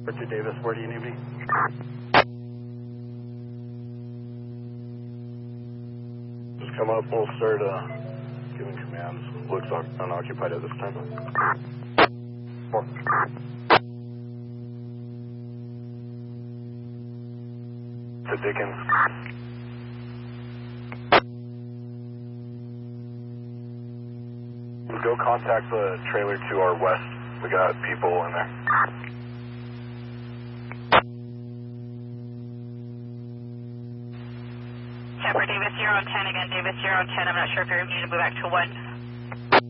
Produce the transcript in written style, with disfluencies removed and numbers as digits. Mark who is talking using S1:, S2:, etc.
S1: Richard Davis, where do you need me? Just come up, we'll start giving commands. Looks unoccupied at this time. 4. To Dickens. Go contact the trailer to our west. We got people in there.
S2: Shepard, Davis 010 again, Davis 010. I'm not sure if you're going to need to move back to 1.